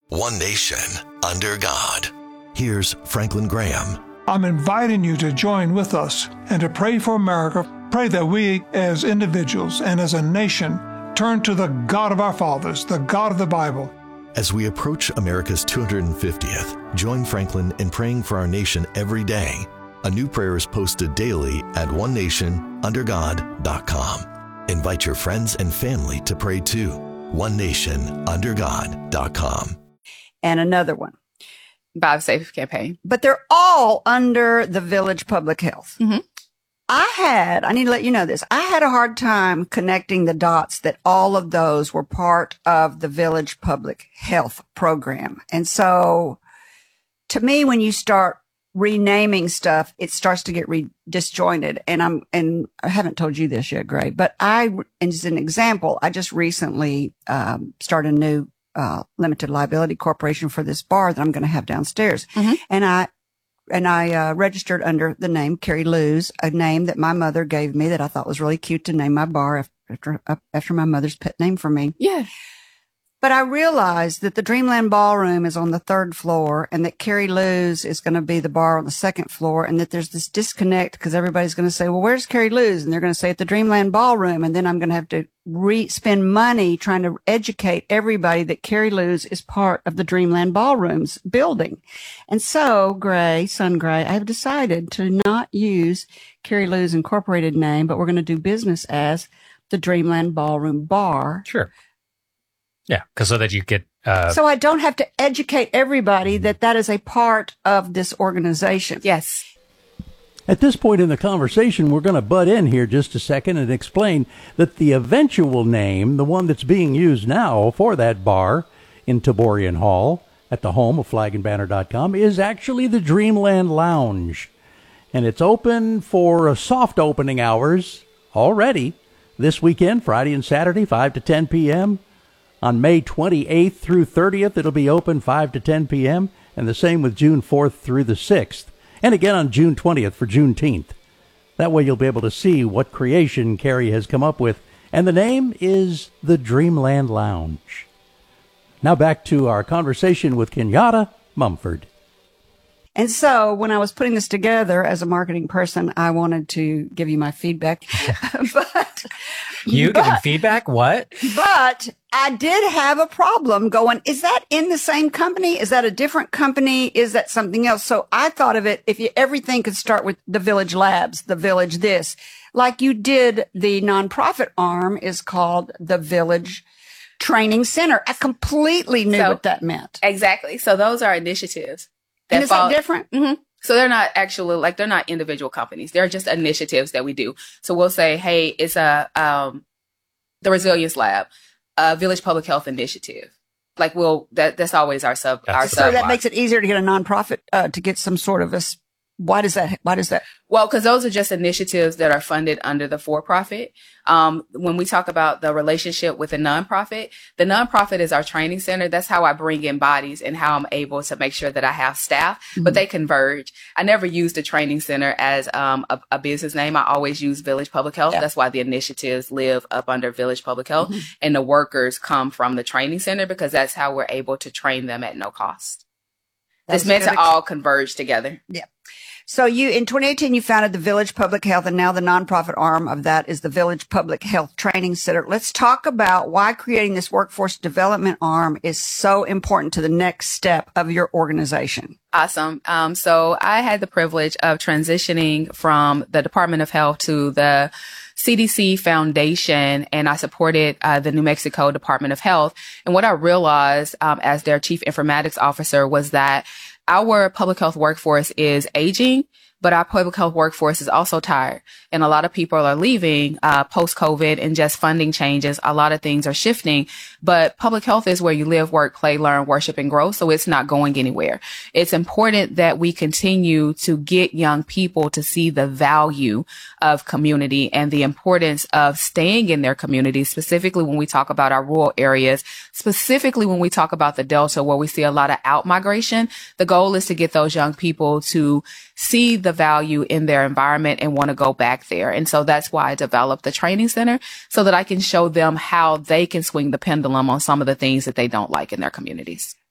One nation, under God. Here's Franklin Graham. I'm inviting you to join with us and to pray for America. Pray that we, as individuals and as a nation, turn to the God of our fathers, the God of the Bible. As we approach America's 250th, join Franklin in praying for our nation every day. A new prayer is posted daily at onenationundergod.com. Invite your friends and family to pray too. onenationundergod.com. And another one. Vive Safe campaign. But they're all under the Village Public Health. Mm-hmm. I need to let you know this. I had a hard time connecting the dots that all of those were part of the Village Public Health program. And so to me, when you start renaming stuff, it starts to get disjointed. And I haven't told you this yet, Gray, but as an example, I just recently, started a new, limited liability corporation for this bar that I'm going to have downstairs. Mm-hmm. And I registered under the name Carrie Lou's, a name that my mother gave me that I thought was really cute to name my bar after my mother's pet name for me. Yeah. But I realized that the Dreamland Ballroom is on the 3rd floor and that Carrie Lou's is going to be the bar on the 2nd floor, and that there's this disconnect because everybody's going to say, well, where's Carrie Lou's? And they're going to say at the Dreamland Ballroom. And then I'm going to have to spend money trying to educate everybody that Carrie Lou's is part of the Dreamland Ballroom's building. And so, Gray, I have decided to not use Carrie Lou's Incorporated name, but we're going to do business as the Dreamland Ballroom Bar. Sure. Yeah, because so that you get... so I don't have to educate everybody that is a part of this organization. Yes. At this point in the conversation, we're going to butt in here just a second and explain that the eventual name, the one that's being used now for that bar in Taborian Hall at the home of flagandbanner.com, is actually the Dreamland Lounge. And it's open for soft opening hours already this weekend, Friday and Saturday, 5 to 10 p.m., On May 28th through 30th, it'll be open 5 to 10 p.m., and the same with June 4th through the 6th, and again on June 20th for Juneteenth. That way you'll be able to see what creation Carrie has come up with, and the name is the Dreamland Lounge. Now back to our conversation with Kenyatta Mumford. And so when I was putting this together as a marketing person, I wanted to give you my feedback. Giving feedback? What? But I did have a problem going, is that in the same company? Is that a different company? Is that something else? So I thought of it, everything could start with the Village Labs, the Village this. Like you did, the nonprofit arm is called the Village Training Center. I completely knew what that meant. Exactly. So those are initiatives. And is that different? Mm-hmm. So they're not actually, they're not individual companies. They're just initiatives that we do. So we'll say, hey, it's the Resilience Lab, Village Public Health Initiative. That's always our sub. So that makes it easier to get a nonprofit, to get some sort of why does that? Well, because those are just initiatives that are funded under the for-profit. When we talk about the relationship with the nonprofit is our training center. That's how I bring in bodies and how I'm able to make sure that I have staff, but they converge. I never used the training center as a business name. I always use Village Public Health. Yeah. That's why the initiatives live up under Village Public Health, and the workers come from the training center because that's how we're able to train them at no cost. It's meant to all converge together. Yeah. So in 2018, you founded the Village Public Health, and now the nonprofit arm of that is the Village Public Health Training Center. Let's talk about why creating this workforce development arm is so important to the next step of your organization. Awesome. So I had the privilege of transitioning from the Department of Health to the CDC Foundation, and I supported the New Mexico Department of Health. And what I realized as their chief informatics officer was that our public health workforce is aging, but our public health workforce is also tired. And a lot of people are leaving post-COVID, and just funding changes. A lot of things are shifting, but public health is where you live, work, play, learn, worship, and grow. So it's not going anywhere. It's important that we continue to get young people to see the value of community and the importance of staying in their communities, specifically when we talk about our rural areas, specifically when we talk about the Delta, where we see a lot of out-migration. The goal is to get those young people to see the value in their environment and want to go back there. And so that's why I developed the training center, so that I can show them how they can swing the pendulum on some of the things that they don't like in their communities.